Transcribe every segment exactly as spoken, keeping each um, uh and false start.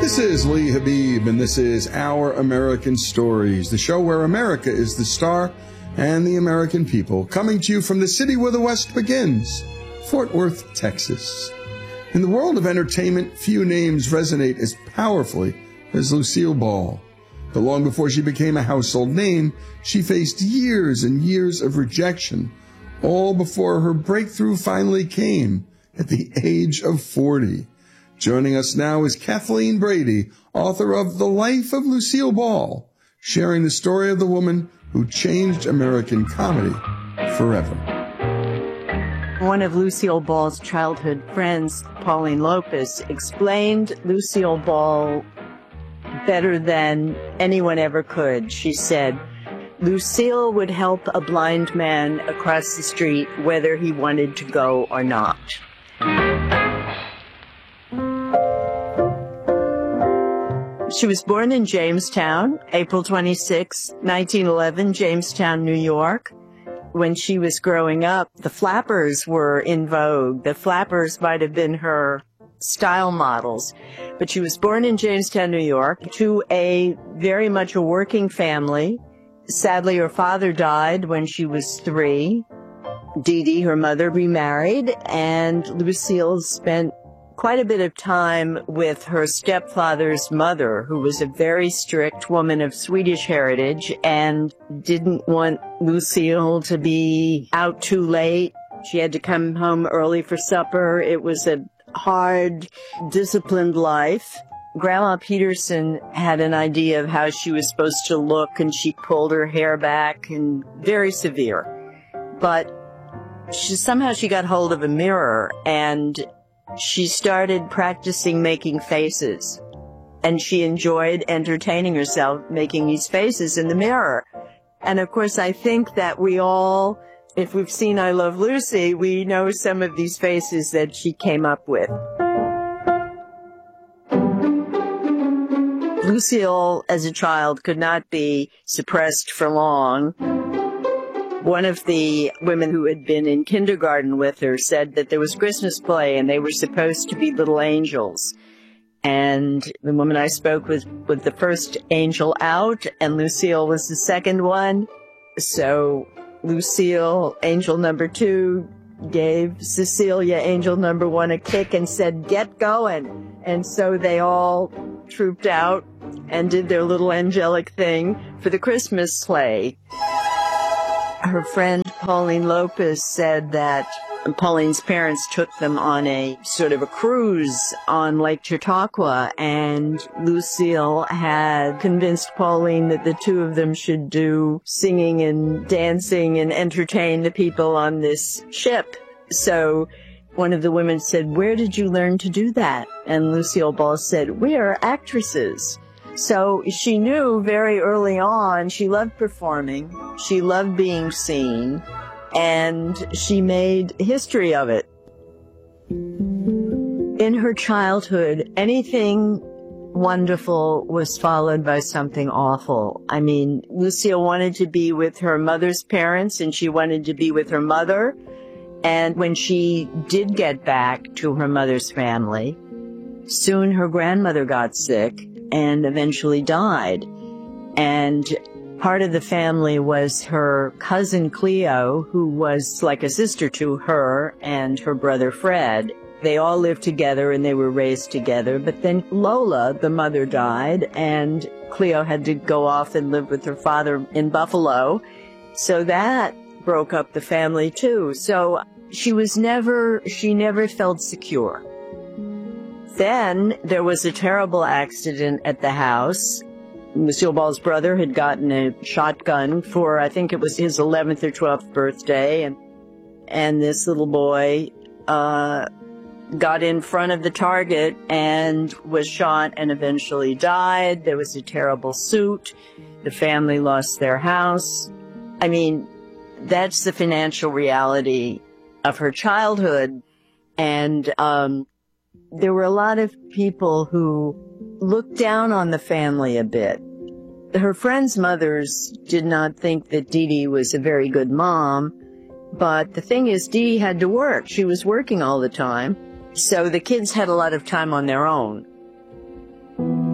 This is Lee Habib, and this is Our American Stories, the show where America is the star and the American people, coming to you from the city where the West begins, Fort Worth, Texas. In the world of entertainment, few names resonate as powerfully as Lucille Ball. But long before she became a household name, she faced years and years of rejection, all before her breakthrough finally came at the age of forty. Joining us now is Kathleen Brady, author of The Life of Lucille Ball, sharing the story of the woman who changed American comedy forever. One of Lucille Ball's childhood friends, Pauline Lopez, explained Lucille Ball better than anyone ever could. She said, Lucille would help a blind man across the street whether he wanted to go or not. She was born in Jamestown, April twenty-sixth, nineteen eleven, Jamestown, New York. When she was growing up, the Flappers were in vogue. The Flappers might have been her style models. But she was born in Jamestown, New York, to a very much a working family. Sadly, her father died when she was three. Dee Dee, her mother, remarried, and Lucille spent quite a bit of time with her stepfather's mother, who was a very strict woman of Swedish heritage and didn't want Lucille to be out too late. She had to come home early for supper. It was a hard, disciplined life. Grandma Peterson had an idea of how she was supposed to look, and she pulled her hair back, and very severe. But she, somehow she got hold of a mirror, and she started practicing making faces, and she enjoyed entertaining herself making these faces in the mirror. And of course, I think that we all, if we've seen I Love Lucy, we know some of these faces that she came up with. Lucille, as a child, could not be suppressed for long. One of the women who had been in kindergarten with her said that there was Christmas play and they were supposed to be little angels. And the woman I spoke with was the first angel out, and Lucille was the second one. So Lucille, angel number two, gave Cecilia, angel number one, a kick and said, "Get going." And so they all trooped out and did their little angelic thing for the Christmas play. Her friend Pauline Lopez said that Pauline's parents took them on a sort of a cruise on Lake Chautauqua, and Lucille had convinced Pauline that the two of them should do singing and dancing and entertain the people on this ship. So one of the women said, "Where did you learn to do that?" And Lucille Ball said, "We are actresses." So she knew very early on she loved performing, she loved being seen, and she made history of it. In her childhood, anything wonderful was followed by something awful. I mean, Lucille wanted to be with her mother's parents, and she wanted to be with her mother. And when she did get back to her mother's family, soon her grandmother got sick and eventually died. And part of the family was her cousin Cleo, who was like a sister to her, and her brother Fred. They all lived together and they were raised together. But then Lola, the mother, died, and Cleo had to go off and live with her father in Buffalo. So that broke up the family too. So she was never, she never felt secure. Then there was a terrible accident at the house. Lucille Ball's brother had gotten a shotgun for, I think it was his eleventh or twelfth birthday, and and this little boy uh, got in front of the target and was shot and eventually died. There was a terrible suit. The family lost their house. I mean, that's the financial reality of her childhood. And um there were a lot of people who looked down on the family a bit. Her friends' mothers did not think that Dee Dee was a very good mom, but the thing is, Dee Dee had to work. She was working all the time, so the kids had a lot of time on their own.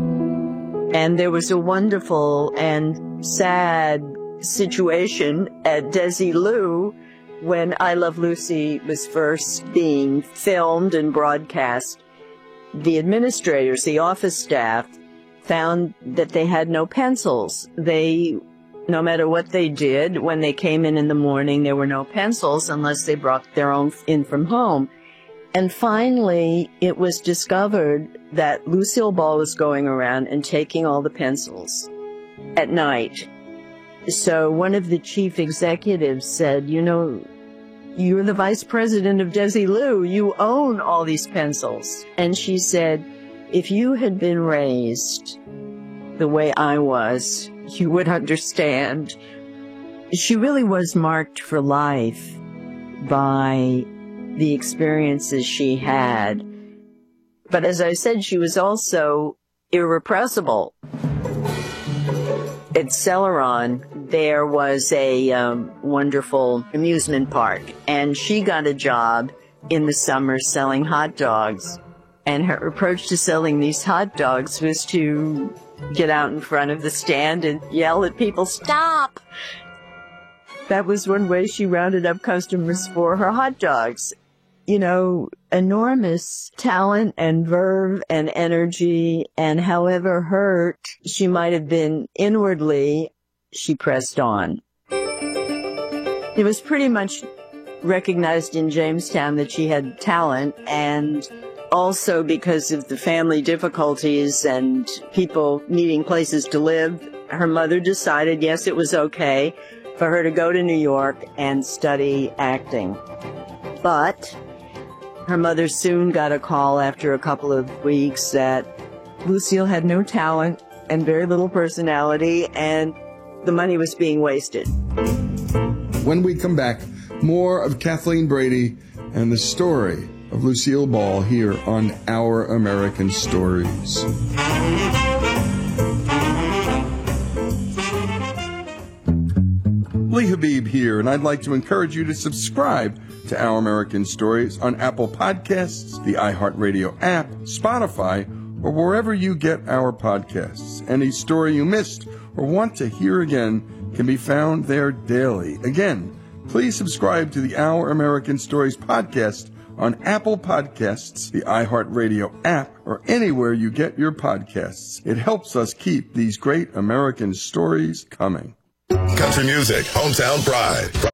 And there was a wonderful and sad situation at Desilu when I Love Lucy was first being filmed and broadcast. The administrators, the office staff, found that they had no pencils. They, no matter what they did, when they came in in the morning, there were no pencils unless they brought their own in from home. And finally, it was discovered that Lucille Ball was going around and taking all the pencils at night. So one of the chief executives said, you know, you're the vice president of Desilu. You own all these pencils. And she said, if you had been raised the way I was, you would understand. She really was marked for life by the experiences she had. But as I said, she was also irrepressible. At Celeron, there was a um, wonderful amusement park, and she got a job in the summer selling hot dogs. And her approach to selling these hot dogs was to get out in front of the stand and yell at people, "Stop!" That was one way she rounded up customers for her hot dogs. You know, enormous talent and verve and energy, and however hurt she might have been inwardly, she pressed on. It was pretty much recognized in Jamestown that she had talent, and also because of the family difficulties and people needing places to live, her mother decided, yes, it was okay for her to go to New York and study acting. But her mother soon got a call after a couple of weeks that Lucille had no talent and very little personality, and the money was being wasted. When we come back, more of Kathleen Brady and the story of Lucille Ball here on Our American Stories. Lee Habib here, and I'd like to encourage you to subscribe to Our American Stories on Apple Podcasts, the iHeartRadio app, Spotify, or wherever you get our podcasts. Any story you missed or want to hear again can be found there daily. Again, please subscribe to the Our American Stories podcast on Apple Podcasts, the iHeartRadio app, or anywhere you get your podcasts. It helps us keep these great American stories coming. Country music, hometown pride.